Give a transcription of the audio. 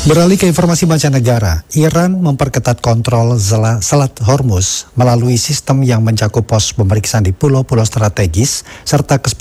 Beralih ke informasi mancanegara, Iran memperketat kontrol Selat Hormuz melalui sistem yang mencakup pos pemeriksaan di pulau-pulau strategis serta